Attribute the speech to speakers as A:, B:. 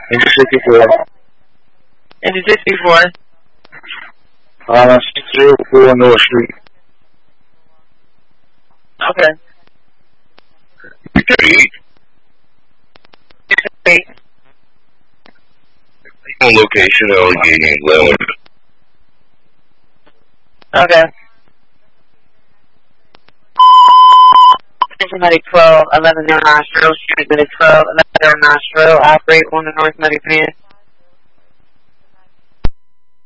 A: Engine 64.
B: Engine 64.
A: 604 North Street.
B: Okay.
C: 38. Location Allegheny Lane.
B: Okay. Medic 12, 11 Nashville, Street Medic 12, 11 Nashville, operate on the North Medic van.